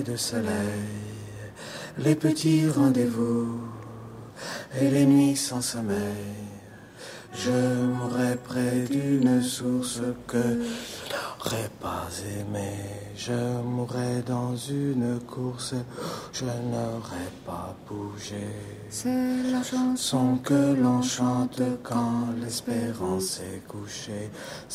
de soleil, les petits rendez-vous et les nuits sans sommeil. Je mourrai près d'une source que je n'aurais pas aimée. Je mourrai dans une course, je n'aurais pas bougé. C'est la chanson Que l'on chante quand l'espérance est couchée.